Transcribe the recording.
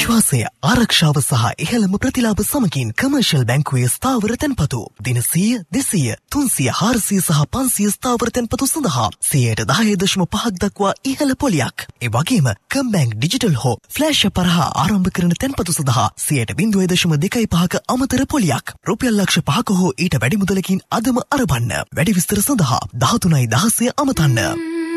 විශ්වාසය ආරක්ෂාව සහ ඉහළම ප්‍රතිලාභ සමගින් කමර්ෂල් බැංකුවේ ස්ථාවර තැන්පතු දින 100 200 300 400 සහ 500 ස්ථාවර තැන්පතු සඳහා 10.5% දක්වා ඉහළ පොලියක්. ඒ වගේම කම්බැංක් ඩිජිටල් හෝ ෆ්ලෑෂ් පරහා ආරම්භ කරන තැන්පතු සඳහා 0.25% අමතර පොලියක්. රුපියල් ලක්ෂ 5ක හෝ ඊට වැඩි මුදලකින් අදම අරබන්න. වැඩි විස්තර සඳහා 13 16 අමතන්න.